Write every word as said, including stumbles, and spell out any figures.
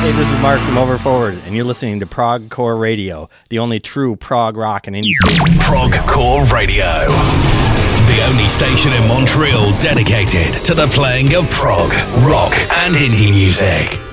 Hey, this is Mark from Over Forward, and you're listening to Prog Core Radio, the only true prog rock and indie station. Prog Core Radio, the only station in Montreal dedicated to the playing of prog, rock, and indie music.